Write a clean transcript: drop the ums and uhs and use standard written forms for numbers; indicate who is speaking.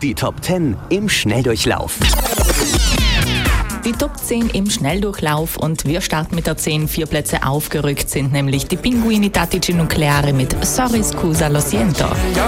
Speaker 1: Die Top 10 im Schnelldurchlauf.
Speaker 2: Die Top 10 im Schnelldurchlauf und wir starten mit der 10. 4 Plätze aufgerückt sind nämlich die Pinguini Tattici Nucleare mit Sorry Scusa Lo Siento.